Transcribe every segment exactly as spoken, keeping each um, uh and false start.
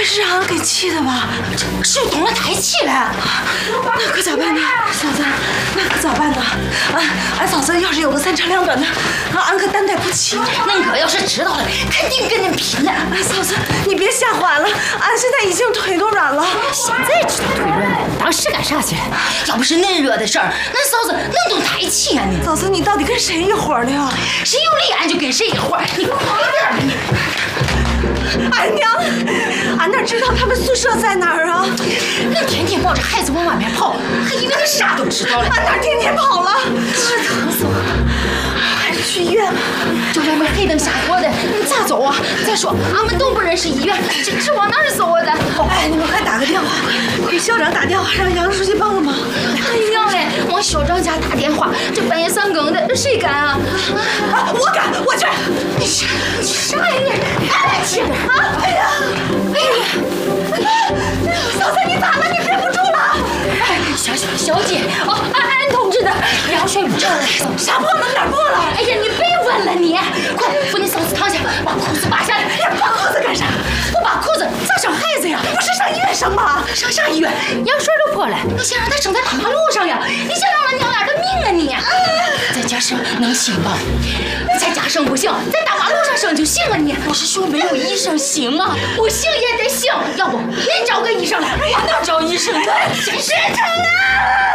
会是让俺给气的吧？ 是不是动了胎气了？ 那可咋办呢，嫂子？那可咋办呢？俺俺嫂子要是有个三长两短的，俺俺可担待不起。 恁哥要是知道了，肯定跟恁拼了。 哎，嫂子，你别吓坏了，俺现在已经腿都软了。 现在知道腿软了，当时干啥去了？要不是恁惹的事儿，恁嫂子能动胎气啊你？ 嫂子，你到底跟谁一伙的呀？ 谁有理俺就跟谁一伙儿，你快点吧你！ 俺娘，俺哪知道他们宿舍在哪儿啊？ 恁天天抱着孩子往外面跑，还以为俺啥都知道了。 俺哪天天跑了？疼死我了！还是去医院吧。 这外面黑灯瞎火的，你咋走啊？再说俺们都不认识医院，这这往哪儿走啊？咱哎，你们快打个电话，给校长打电话，让杨书记帮个忙。 哎娘嘞，往校长家打电话，这半夜三更的，谁敢啊？ 啊，我敢，我去。 你啥你啥呀你？哎去啊！ 哎呀，哎呀，嫂子你咋了？你憋不住了？ 哎，小小小姐，哦，俺俺同志的羊水破了， 啥破了？哪儿破了？ 哎呀，你别问了你，快扶你嫂子躺下，把裤子扒下来。 你扒裤子干啥？ 不扒裤子咋生孩子呀？ 不是上医院生吗？ 上啥医院？羊水都破了，你想让他生在大马路上呀？你想让俺娘俩的命啊你？在家生能行吗？在家生不行，在大马路上生就行了你。不是说没有医生行吗？不行也得行，要不你找个医生来，我哪找医生去？真是疼啊！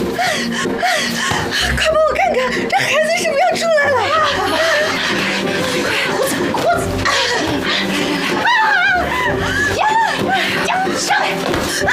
快帮我看看，这孩子是不是要出来了？ 裤子裤子，呀呀，上来！啊！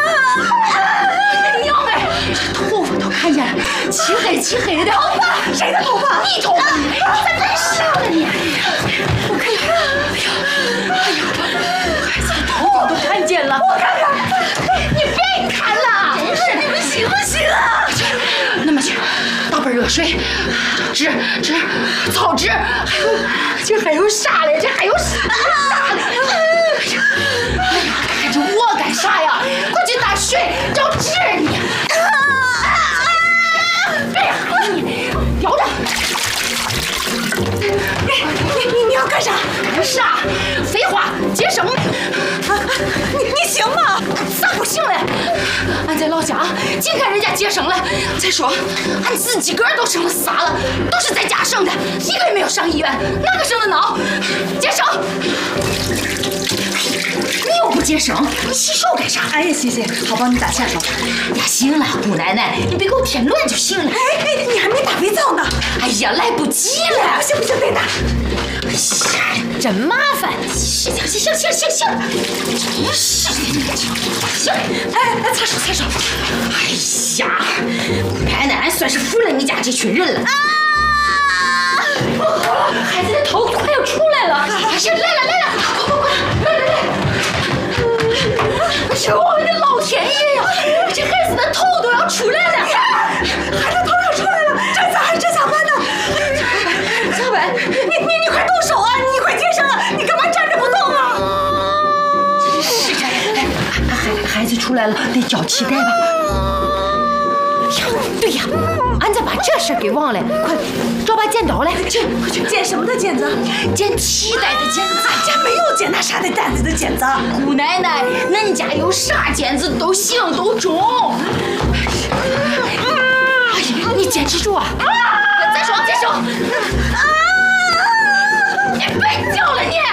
娘哎，这头发都看见了，漆黑漆黑的。头发？ 谁的头发？ 你头发？你咋真傻了你？我看看，哎呀，哎呀，孩子的头发都看见了。 我看看， 你别看了，真是你们行不行啊？ 那么去，倒杯热水，纸纸草纸，还有这还有啥嘞？这还有啥嘞？哎呀，看着我干啥呀？快去打水找纸你！哎呀，你咬着！ 你你你要干啥？ 干啥？废话，接生！ 你你行吗？ 咋不行嘞？俺在老家净看人家接生了。再说，俺自己个儿都生了仨了，都是在家生的，一个也没有上医院，哪个生的孬？接生！你又不接生，你洗手干啥？ 俺也洗洗，好帮你打下手。 呀，行了，姑奶奶，你别给我添乱就行了。 哎哎，你还没打肥皂呢。 哎呀，来不及了。 不行不行，得打。 哎呀，真麻烦！行行行行行行，真是的，行， 哎哎，擦手擦手。 哎呀，奶奶，俺算是服了你家这群人了。啊！孩子的头快要出来了，哎呀，来了来了，快快快，来来来！哎呦，我的老天爷呀，这孩子的头都要出来了！ 孩子头要出来了，这咋这咋办呢？ 咋办？ 你你你快动手啊！你快接生啊！你干嘛站着不动啊？ 真是的，哎，孩孩子出来了，得交脐带吧？呀，对呀，俺咋把这事给忘了？快找把剪刀来！ 去快去，剪什么的剪子？ 剪脐带的剪子。 俺家没有剪那啥的担子的剪子。 姑奶奶，恁家有啥剪子都行，都中。哎呀，你坚持住啊！再说，接手！啊！你别叫了你！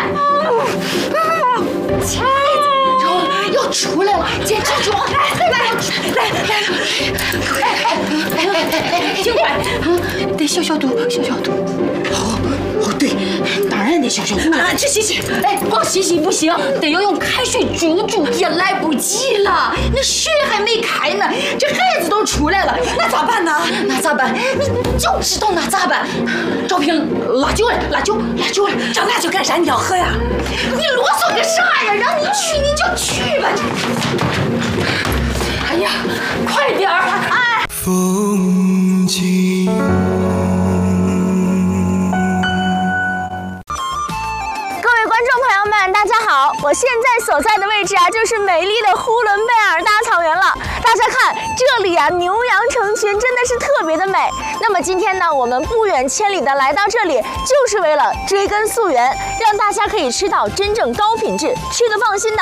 孩子，要要出来了，坚持住！来来来来来！哎哎哎哎哎，尽快！嗯，得消消毒，消消毒。哦哦，对，当然得消消毒了。 去洗洗。 哎，光洗洗不行，得要用开水煮煮，也来不及了。那水还没开呢，这孩子都出来了， 那咋办呢？ 那咋办？你就知道那咋办？找瓶辣酒来，辣酒，辣酒来， 找辣酒干啥？你要喝呀？ 你啰嗦个啥呀？让你去你就去吧。哎呀，快点儿！哎， 风景。 大家好，我现在所在的位置啊，就是美丽的呼伦贝尔大草原了。大家看，这里啊，牛羊成群，真的是特别的美。那么今天呢，我们不远千里的来到这里，就是为了追根溯源，让大家可以吃到真正高品质、吃得放心的